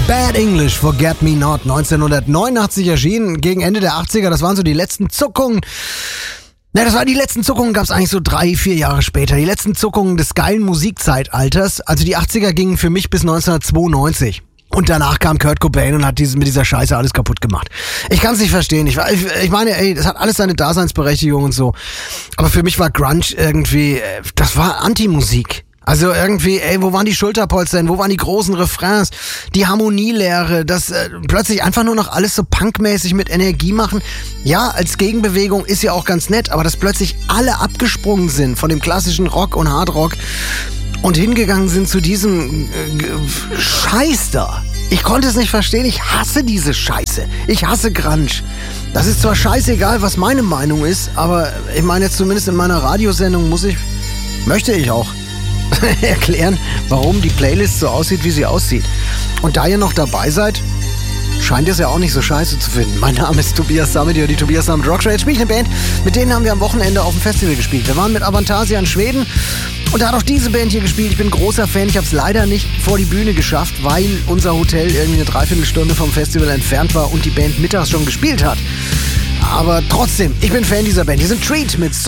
Bad English, Forget Me Not, 1989 erschienen, gegen Ende der 80er, das waren so die letzten Zuckungen. Die letzten Zuckungen gab es eigentlich so 3-4 Jahre später. Die letzten Zuckungen des geilen Musikzeitalters. Also die 80er gingen für mich bis 1992. Und danach kam Kurt Cobain und hat mit dieser Scheiße alles kaputt gemacht. Ich kann es nicht verstehen. Ich meine, das hat alles seine Daseinsberechtigung und so. Aber für mich war Grunge irgendwie, das war Anti-Musik. Also irgendwie, wo waren die Schulterpolster denn? Wo waren die großen Refrains? Die Harmonielehre, das plötzlich einfach nur noch alles so punkmäßig mit Energie machen. Ja, als Gegenbewegung ist ja auch ganz nett, aber dass plötzlich alle abgesprungen sind von dem klassischen Rock und Hardrock und hingegangen sind zu diesem Scheiß da. Ich konnte es nicht verstehen, ich hasse diese Scheiße. Ich hasse Grunge. Das ist zwar scheißegal, was meine Meinung ist, aber ich meine jetzt zumindest in meiner Radiosendung möchte ich auch erklären, warum die Playlist so aussieht, wie sie aussieht. Und da ihr noch dabei seid, scheint es ja auch nicht so scheiße zu finden. Mein Name ist Tobias Sammet, die Tobias Sammet Rockshow. Jetzt spiele ich eine Band, mit denen haben wir am Wochenende auf dem Festival gespielt. Wir waren mit Avantasia in Schweden und da hat auch diese Band hier gespielt. Ich bin großer Fan, ich habe es leider nicht vor die Bühne geschafft, weil unser Hotel irgendwie eine Dreiviertelstunde vom Festival entfernt war und die Band mittags schon gespielt hat. Aber trotzdem, ich bin Fan dieser Band. Hier sind Treat mit